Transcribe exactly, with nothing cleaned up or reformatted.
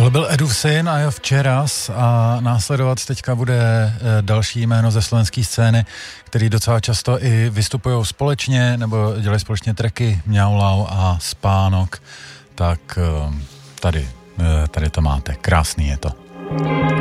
Tohle byl Edův syn a jo včeras a následovat teďka bude další jméno ze slovenské scény, který docela často i vystupují společně nebo dělají společně tracky Mňaulau a Spánok. Tak tady, tady to máte. Krásný je to.